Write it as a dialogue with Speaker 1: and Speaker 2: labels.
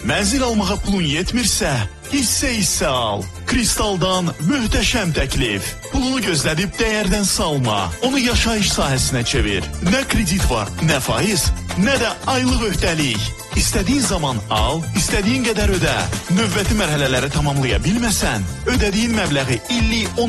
Speaker 1: Mənzil almağa pulun yetmirsə, hissə al. Kristaldan möhtəşəm təklif. Pulunu gözlədib dəyərdən salma. Onu yaşayış sahəsinə çevir. Nə kredit var, nə faiz, nə də aylıq öhdəlik. İstədiyin zaman al, istədiyin qədər ödə. Növbəti mərhələləri tamamlaya bilməsən, ödədiyin məbləği illik